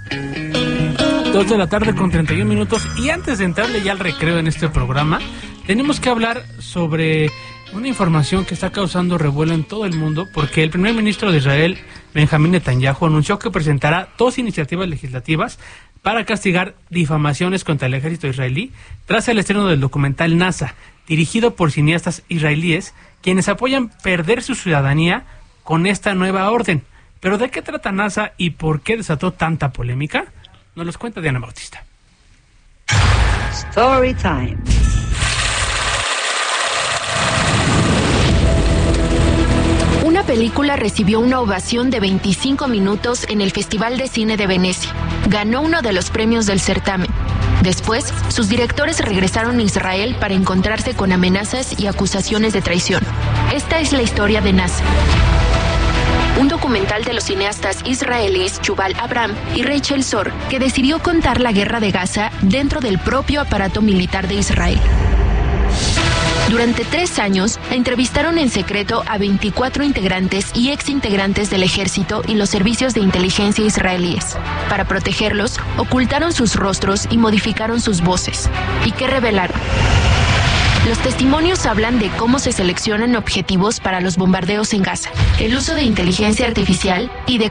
2 de la tarde con 31 minutos. Y antes de entrarle ya al recreo en este programa, tenemos que hablar sobre una información que está causando revuelo en todo el mundo, porque el primer ministro de Israel, Benjamín Netanyahu, anunció que presentará 2 iniciativas legislativas para castigar difamaciones contra el ejército israelí tras el estreno del documental NASA, dirigido por cineastas israelíes, quienes apoyan perder su ciudadanía con esta nueva orden. ¿Pero de qué trata NASA y por qué desató tanta polémica? Nos los cuenta Diana Bautista. Story time. Una película recibió una ovación de 25 minutos en el Festival de Cine de Venecia. Ganó uno de los premios del certamen. Después, sus directores regresaron a Israel para encontrarse con amenazas y acusaciones de traición. Esta es la historia de NASA. Un documental de los cineastas israelíes Yuval Abraham y Rachel Zor, que decidió contar la guerra de Gaza dentro del propio aparato militar de Israel. Durante 3 años, entrevistaron en secreto a 24 integrantes y exintegrantes del ejército y los servicios de inteligencia israelíes. Para protegerlos, ocultaron sus rostros y modificaron sus voces. ¿Y qué revelaron? Los testimonios hablan de cómo se seleccionan objetivos para los bombardeos en Gaza, el uso de inteligencia artificial y de